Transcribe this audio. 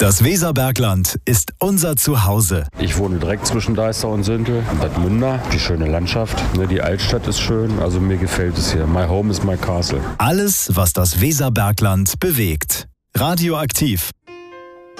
Das Weserbergland ist unser Zuhause. Ich wohne direkt zwischen Deister und Süntel. Bad Münder, die schöne Landschaft. Die Altstadt ist schön, also mir gefällt es hier. My home is my castle. Alles, was das Weserbergland bewegt. Radioaktiv.